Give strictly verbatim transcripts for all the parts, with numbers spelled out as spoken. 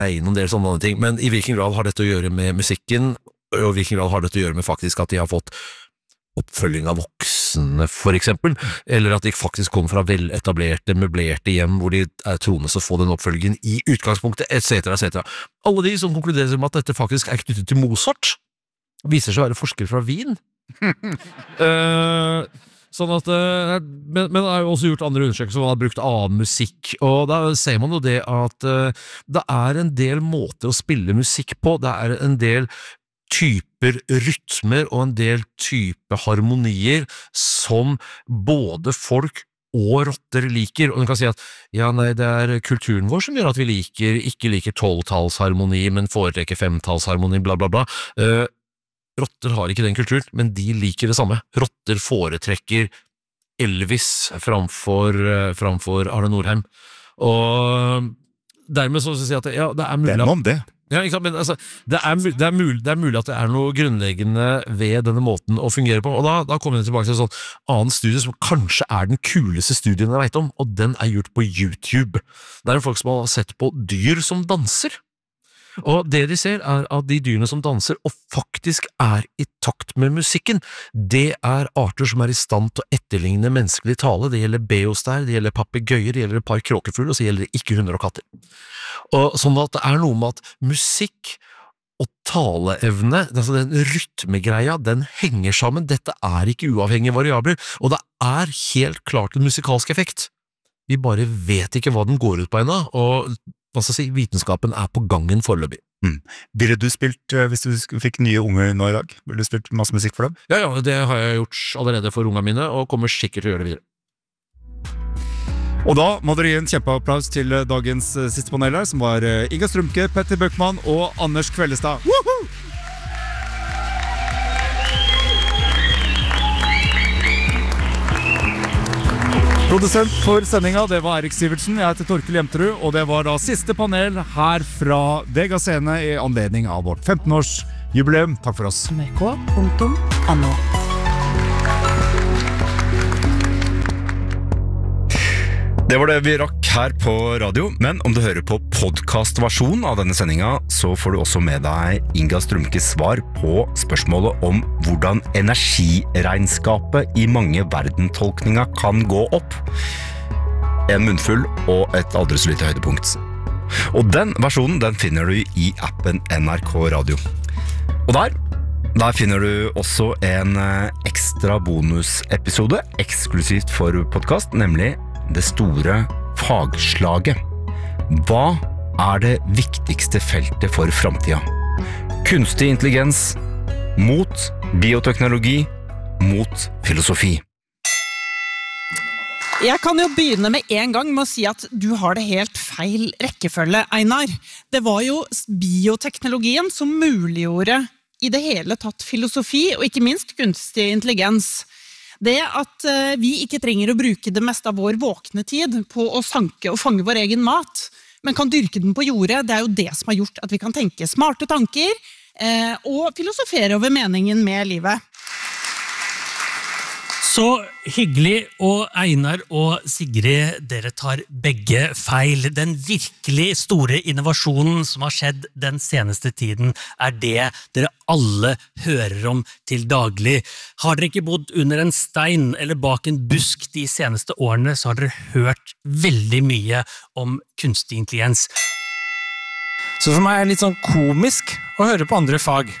inn en del sånne ting, men i hvilken grad har dette å gjøre med musikken, og i hvilken grad har dette å gjøre med faktisk at de har fått oppfølging av voksne, for eksempel, eller at de faktisk kommer fra veletablerte, møblerte hjem, hvor de er troende å få den oppfølgingen i utgangspunktet, et cetera, et cetera. Alle de som konkluderer med at dette faktisk er knyttet til Mozart, viser seg å være forskere fra Wien. uh, sånn at, uh, men, men det er jo også gjort andre undersøkelser hvor man har brukt annen musikk, og da ser man jo det at uh, det er en del måter å spille musikk på, det er en del typer rytmer og en del typer harmonier som både folk og rotter liker, og du kan si at ja, nei, det er kulturen vår som gjør at vi liker, ikke liker tolvtallsharmoni, men foretrekker femtallsharmoni, bla bla bla. Uh, rotter har ikke den kulturen, men de liker det samme. Rotter foretrekker Elvis framfor, uh, framfor Arne Nordheim, og dermed så sier jeg at ja, det er mulig Hvem om det? Ja, ikke sant, men altså, det er, det, er mulig, det er mulig at det er noe grunnleggende ved denne måten å fungere på, og da, da kommer vi tilbake til en sånn annen studie som kanskje er den kuleste studien jeg vet om, og den er gjort på YouTube. Det er folk som har sett på dyr som danser, og det de ser er at de dyrene som danser og faktisk er i takt med musikken, det er arter som er i stand til å etterligne menneskelig tale. Det gjelder beostær, det gjelder papegøyer, det gjelder et par kråkefugler, og så gjelder det ikke hunder og katter. Og sånn at det er noe med at musikk og taleevne, altså den rytmegreia, den henger sammen. Dette er ikke uavhengige variabler, og det er helt klart en musikalsk effekt. Vi bare vet ikke hva den går ut på ennå, og hva skal jeg si, vitenskapen er på gangen foreløpig. Mm. Ville du spilt, hvis du fikk nye unger nå i dag, ville du spilt masse musikk for dem? Ja, ja, det har jeg gjort allerede for ungene mine, og kommer sikkert til å gjøre det videre. Og da må dere gi en kjempeapplaus til dagens siste panel her, som var Inga Strømke, Petter Bøckmann og Anders Kvellestad. Woohoo! Produsent for sendinga, det var Erik Sivertsen, jeg heter Torkel Jemterud, og det var da siste panel her fra Vega Scene i anledning av vårt femten-års jubileum. Takk for oss. M K punktum N O Det var det vi rakk her på radio, men om du hører på podcastversjonen av denne sendinga, så får du også med deg Inga Strømkes svar på spørsmålet om hvordan energiregnskapet i mange verdentolkninger kan gå opp. En munnfull og et aldri så lite høydepunkt. Og den versjonen, den finner du i appen N R K Radio. Og der, der finner du også en ekstra bonusepisode, eksklusivt for podcast, nemlig det store fagslaget. Hva er det viktigste feltet for fremtiden? Kunstig intelligens mot bioteknologi mot filosofi. Jeg kan jo begynne med en gang med å si at du har det helt feil rekkefølge, Einar. Det var jo bioteknologien som muliggjorde i det hele tatt filosofi, og ikke minst kunstig intelligens. Det at vi ikke trenger å bruke det meste av vår våkne tid på å sanke og fange vår egen mat, men kan dyrke den på jordet, det er jo det som har gjort at vi kan tenke smarte tanker eh, og filosofere over meningen med livet. Så hyggelig, og Einar og Sigrid, dere tar begge feil. Den virkelig store innovasjonen som har skjedd den seneste tiden er det dere alle hører om til daglig. Har dere ikke bodd under en stein eller bak en busk de seneste årene, så har dere hørt veldig mye om kunstig intelligens. Så for meg er det litt sånn komisk å høre på andre fag.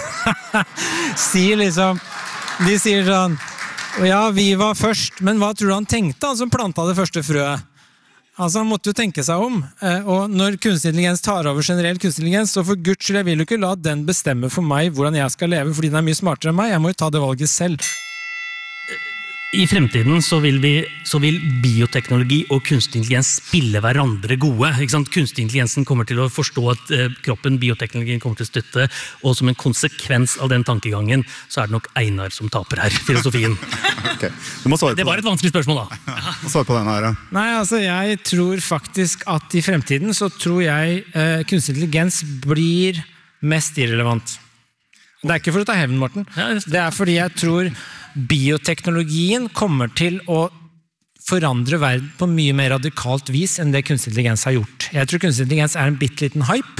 Sier liksom, de sier sånn, og ja, vi var først, men hva tror du han tenkte, han som plantet det første frøet? Altså, han måtte jo tenke seg om, og når kunstig intelligens tar over generell kunstig intelligens, så for Guds skyld, jeg vil jo ikke la den bestemme for meg hvordan jeg skal leve, fordi den er mye smartere enn meg, jeg må jo ta det valget selv. I fremtiden så vil, vi, så vil bioteknologi og kunstig intelligens spille hverandre gode. Ikke sant? Kunstig intelligensen kommer til å forstå at eh, kroppen, bioteknologien kommer til å støtte, og som en konsekvens av den tankegangen, så er det nok Einar som taper her, filosofien. Okay. Du må svare på det var et vanskelig spørsmål da. Ja. Svare på den her. Nei, altså jeg tror faktisk at i fremtiden så tror jeg eh, kunstig intelligens blir mest irrelevant. Det er ikke for å ta hevn, Morten. Det er fordi jeg tror bioteknologien kommer til å forandre verden på mye mer radikalt vis enn det kunstig intelligens har gjort. Jeg tror kunstig intelligens er en bitte liten hype,